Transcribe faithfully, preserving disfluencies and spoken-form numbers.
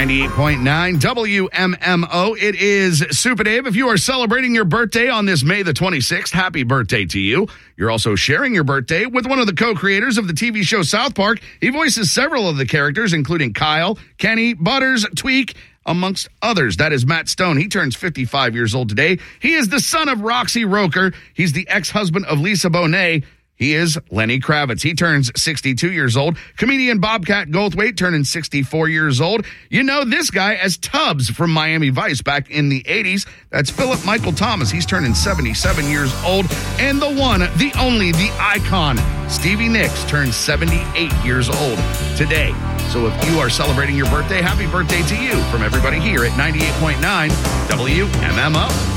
ninety-eight point nine W M M O. It is Super Dave. If you are celebrating your birthday on this May the twenty-sixth, happy birthday to you. You're also sharing your birthday with one of the co-creators of the T V show South Park. He voices several of the characters, including Kyle, Kenny, Butters, Tweek, amongst others. That is Matt Stone. He turns fifty-five years old today. He is the son of Roxy Roker. He's the ex-husband of Lisa Bonet. He is Lenny Kravitz. He turns sixty-two years old. Comedian Bobcat Goldthwait turning sixty-four years old. You know this guy as Tubbs from Miami Vice back in the eighties. That's Philip Michael Thomas. He's turning seventy-seven years old. And the one, the only, the icon, Stevie Nicks turns seventy-eight years old today. So if you are celebrating your birthday, happy birthday to you from everybody here at ninety-eight point nine W M M O.